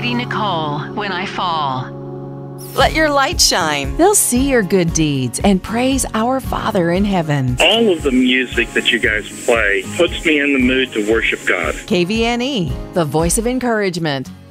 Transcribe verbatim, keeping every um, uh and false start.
Katie Nicole, When I Fall. Let your light shine. They'll see your good deeds and praise our Father in heaven. All of the music that you guys play puts me in the mood to worship God. K V N E, the voice of encouragement.